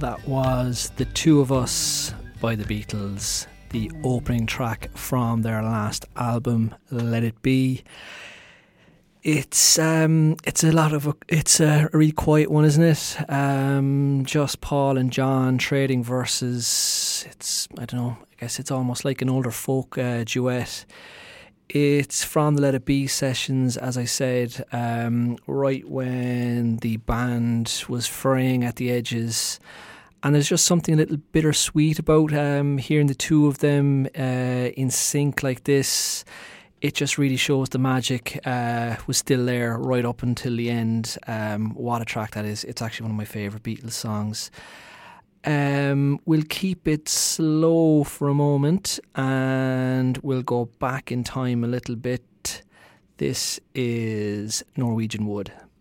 That was The Two of Us by the Beatles, the opening track from their last album, Let It Be. It's a really quiet one, isn't it? Just Paul and John trading verses. I guess it's almost like an older folk duet. It's from the Let It Be sessions, as I said, right when the band was fraying at the edges. And there's just something a little bittersweet about hearing the two of them in sync like this. It just really shows the magic was still there right up until the end. What a track that is. It's actually one of my favourite Beatles songs. We'll keep it slow for a moment and we'll go back in time a little bit. This is Norwegian Wood.